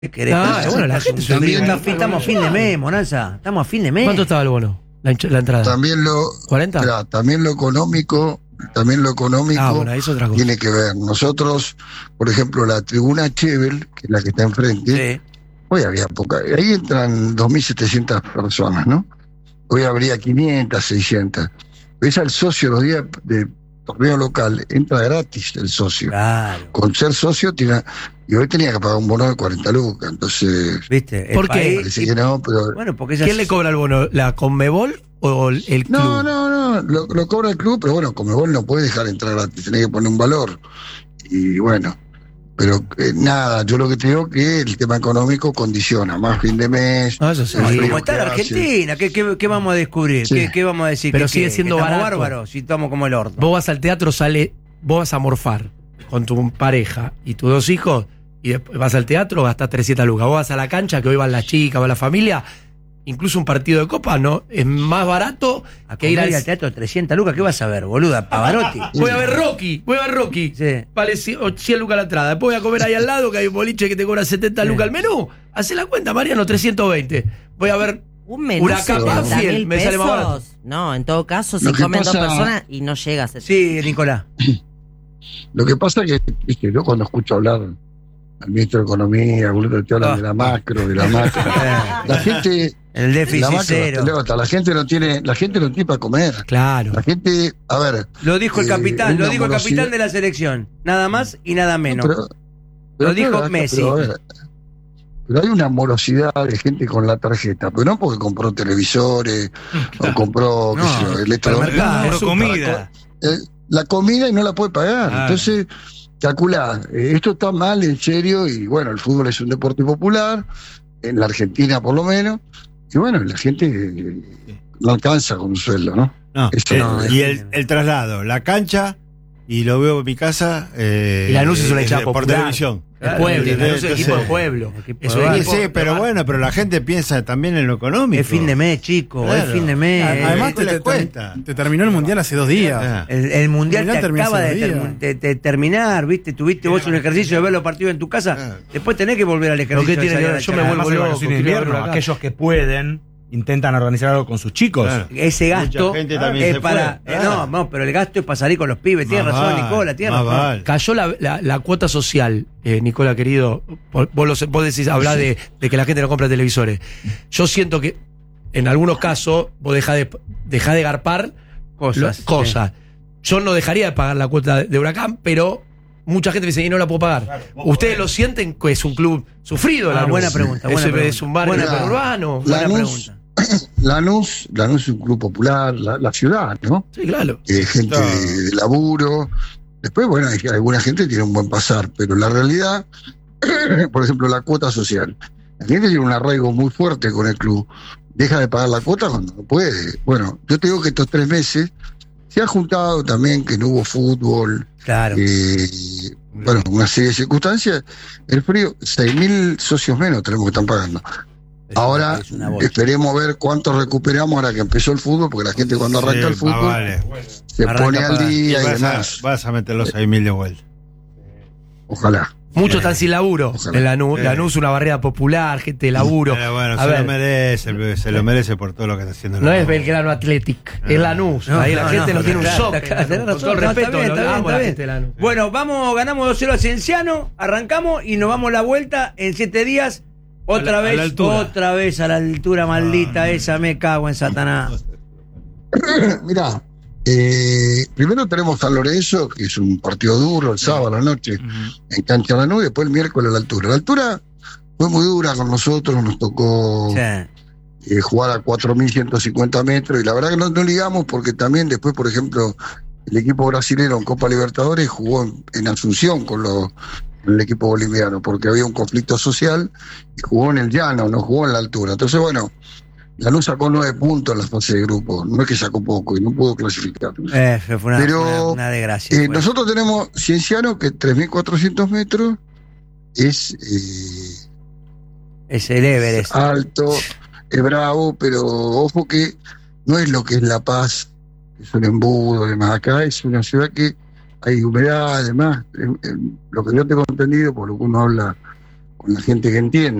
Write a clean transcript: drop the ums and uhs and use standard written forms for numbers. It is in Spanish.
¿Qué querés? Bueno, la gente estamos a fin de mes, Monanza. Estamos a fin de mes. ¿Cuánto estaba el bono? La entrada. También lo, ¿40? Mirá, también lo económico Bueno, es otra cosa. tiene que ver. Nosotros, por ejemplo, la tribuna Chevel, que es la que está enfrente, Sí. hoy había poca, ahí entran 2.700 personas, ¿no? Hoy habría 500, 600. Ves al socio los días de torneo local, entra gratis el socio. Claro. Con ser socio, y hoy tenía que pagar un bono de 40 lucas, entonces... ¿Viste? ¿Por qué? Parece que no, pero... Bueno, porque ¿Quién le cobra el bono? ¿La Conmebol o el club? No, lo cobra el club, pero bueno, como vos no podés dejar entrar gratis, tenés que poner un valor. Y bueno, pero nada, yo lo que te digo que el tema económico condiciona, más fin de mes. No, eso sí. el frío Como está que la hace. Argentina, ¿qué vamos a descubrir? Sí. ¿Qué vamos a decir? Pero ¿Que sigue siendo estamos barato. bárbaros si estamos como el orto? Vos vas al teatro, vos vas a morfar con tu pareja y tus 2 hijos y después vas al teatro, gastás 300 lucas. Vos vas a la cancha, que hoy van las chicas, va la familia, incluso un partido de copa, ¿no? Es más barato A que ir comer al al teatro 300 lucas, ¿qué vas a ver, boluda? Pavarotti. Voy a ver Rocky. Sí. Vale 100 lucas la entrada. Después voy a comer ahí al lado, que hay un boliche que te cobra 70 lucas el menú. Hacé la cuenta, Mariano, 320. Voy a ver Un menú Huracán 70.000 Banfield, me sale más barato. pesos. No, en todo caso, Lo si que comen 2 pasa- personas y no llega a 70. Sí, Nicolás. Lo que pasa es que, viste, yo cuando escucho hablar al ministro de Economía, algunos te hablan de la macro, la gente... El La déficit macro, cero. pelota, la gente no tiene para comer. Claro. La gente, a ver... Lo dijo el capitán, una lo dijo el morosidad. capitán de la selección. Nada más y nada menos. Lo dijo claro, Messi. Pero, a ver, pero hay una morosidad de gente con la tarjeta, pero no porque compró televisores o compró qué No, sé yo, electrodomésticos. Pero comida. La comida y no la puede pagar. Claro. Entonces, calculá, esto está mal, en serio, y bueno, el fútbol es un deporte popular, en la Argentina por lo menos, y bueno, la gente no alcanza con un sueldo, ¿no? No, Eso no, y el traslado, la cancha, y lo veo en mi casa. Y Lanús es una hinchada por popular. televisión. El pueblo, Sí, es el equipo sí. del pueblo. Equipo Es de un barrio. Sí, equipo sí, pero de bueno, pero la gente piensa también en lo económico. Es fin de mes, chico, Claro. es fin de mes. Además, Además, le cuesta. te terminó el mundial hace 2 días. Ah. El mundial El te mundial terminó acaba hace de, dos días. de terminar, ¿viste? Tuviste vos un ejercicio de ver los partidos en tu casa. Ah. Después tenés que volver al Lo ejercicio. que de tiene salir que a ver, la yo me charla. vuelvo Además, loco. en vacaciones de quiero invierno, verlo acá. aquellos que pueden intentan organizar algo con sus chicos. Claro. Ese gasto Mucha gente también es se para. fue. No, pero el gasto es para salir con los pibes. Tienes Más razón, vale, Nicola, tienes más razón. vale. Cayó la cuota social, Nicola querido. Vos decís, hablás de que la gente no compra televisores. Yo siento que en algunos casos vos dejás de garpar Cosas. Yo no dejaría de pagar la cuota de Huracán, pero mucha gente me dice, y no la puedo pagar. ¿Ustedes lo sienten que es un club sufrido? Lanús? Buena pregunta. Es un barrio Buena urbano. Buena Lanús, pregunta. Lanús es un club popular, la ciudad, ¿no? Sí, claro. Gente Claro. de laburo. Después, bueno, alguna gente tiene un buen pasar, pero la realidad, por ejemplo, la cuota social. La gente tiene un arraigo muy fuerte con el club. Deja de pagar la cuota cuando no puede. Bueno, yo te digo que estos 3 meses se ha juntado también que no hubo fútbol, Claro. bueno, una serie de circunstancias. El frío, 6.000 socios menos tenemos que estar pagando. Ahora Es una bolsa. esperemos ver cuánto recuperamos ahora que empezó el fútbol, porque la gente cuando arranca el fútbol Vale. se Arranca pone al para- día y Vas demás. vas a meter los 6.000 de vuelta. Ojalá. Muchos están sin laburo Ojalá. en Lanús. Sí. Lanús, una barrera popular, gente de laburo. Pero bueno, A se ver, lo merece por todo lo que está haciendo. no es Belgrano Athletic, es Lanús. No, Ahí la no, gente no, no, tiene un claro, sope. claro, tenés Con razón, todo el no, está respeto, bien, lo está bien, amo a la está bien. gente de Lanús. Bueno, ganamos 2-0 a Cienciano, arrancamos y nos vamos la vuelta en 7 días. Otra A la vez, altura. otra vez a la altura maldita esa, me cago en Satanás. Mirá, primero tenemos San Lorenzo, que es un partido duro el sábado a la noche en Cancha Lanús, y después el miércoles a la altura. La altura fue muy dura con nosotros, nos tocó Sí. jugar a 4.150 metros, y la verdad que no ligamos porque también después, por ejemplo, el equipo brasilero en Copa Libertadores jugó en Asunción con el equipo boliviano, porque había un conflicto social y jugó en el llano, no jugó en la altura. Entonces, bueno, Lanús sacó 9 puntos en la fase de grupo, no es que sacó poco y no pudo clasificar. Fue Pero, una desgracia. fue. Nosotros tenemos Cienciano, que 3.400 metros es Es el Everest. alto, es bravo, pero ojo que no es lo que es La Paz, que es un embudo, además. Acá es una ciudad que hay humedad, además. Lo que yo tengo entendido, por lo que uno habla con la gente que entiende.